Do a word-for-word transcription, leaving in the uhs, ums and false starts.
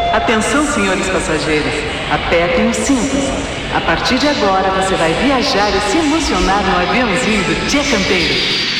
Atenção, senhores passageiros. Apertem os cintos. A partir de agora, você vai viajar e se emocionar no aviãozinho do Dia Campeiro.